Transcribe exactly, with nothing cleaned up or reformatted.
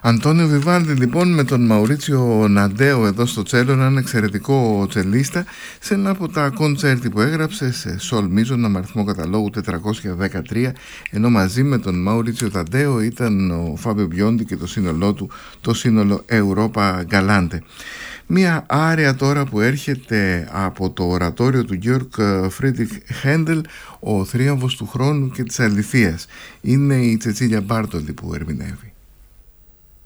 Αντώνιο Βιβάλντι λοιπόν με τον Μαουρίτσιο Ναντέο εδώ στο τσέλο, έναν εξαιρετικό τσελίστα, σε ένα από τα κοντσέρτι που έγραψε σε σολ μίζωνα με αριθμό καταλόγου τετρακόσια δεκατρία, ενώ μαζί με τον Μαουρίτσιο Ναντέο ήταν ο Φάμπιο Μπιόντι και το σύνολό του, το σύνολο Europa Galante. Μία άρια τώρα που έρχεται από το ορατόριο του Georg Friedrich Händel, ο θρίαμβος του χρόνου και της αληθείας. Είναι η Τσετσίλια Μπάρτολη που ερμηνεύει.